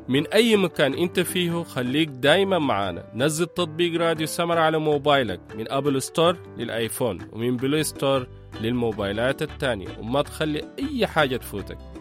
من أي مكان أنت فيه خليك دايما معانا. نزل تطبيق راديو سمر على موبايلك من أبل ستور للآيفون ومن بلاي ستور للموبايلات التانية، وما تخلي أي حاجة تفوتك.